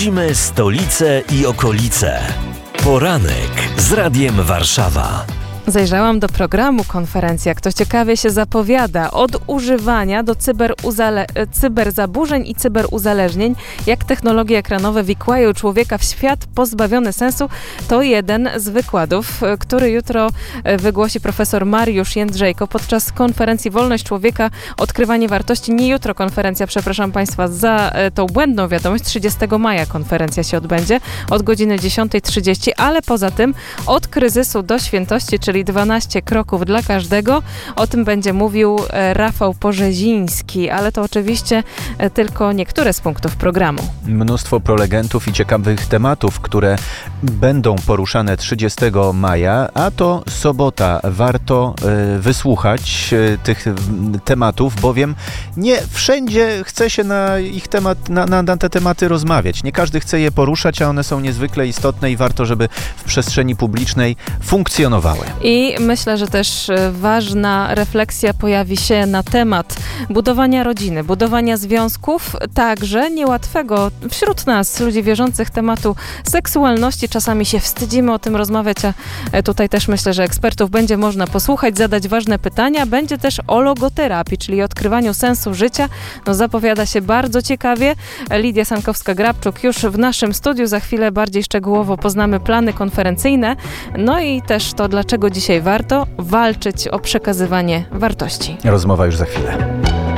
Śledzimy stolicę i okolice. Poranek z Radiem Warszawa. Zajrzałam do programu konferencji, jak to ciekawie się zapowiada. Od używania do cyberzaburzeń i cyberuzależnień, jak technologie ekranowe wikłają człowieka w świat pozbawiony sensu, to jeden z wykładów, który jutro wygłosi profesor Mariusz Jędrzejko podczas konferencji Wolność Człowieka, Odkrywanie Wartości. Nie jutro konferencja, przepraszam Państwa za tą błędną wiadomość. 30 maja konferencja się odbędzie od godziny 10:30, ale poza tym od kryzysu do świętości, czyli 12 kroków dla każdego. O tym będzie mówił Rafał Porzeziński, ale to oczywiście tylko niektóre z punktów programu. Mnóstwo prelegentów i ciekawych tematów, które będą poruszane 30 maja, a to sobota. Warto wysłuchać tych tematów, bowiem nie wszędzie chce się na te tematy rozmawiać. Nie każdy chce je poruszać, a one są niezwykle istotne i warto, żeby w przestrzeni publicznej funkcjonowały. I myślę, że też ważna refleksja pojawi się na temat budowania rodziny, budowania związków, także niełatwego wśród nas, ludzi wierzących, tematu seksualności. Czasami się wstydzimy o tym rozmawiać, a tutaj też myślę, że ekspertów będzie można posłuchać, zadać ważne pytania. Będzie też o logoterapii, czyli odkrywaniu sensu życia. Zapowiada się bardzo ciekawie. Lidia Sankowska-Grabczuk już w naszym studiu. Za chwilę bardziej szczegółowo poznamy plany konferencyjne. No i też to, dlaczego dzisiaj warto walczyć o przekazywanie wartości. Rozmowa już za chwilę.